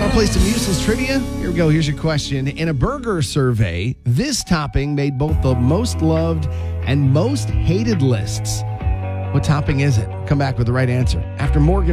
Want to play some useless trivia? Here we go. Here's your question. In a burger survey, this topping made both the most loved and most hated lists. What topping is it? Come back with the right answer after Morgan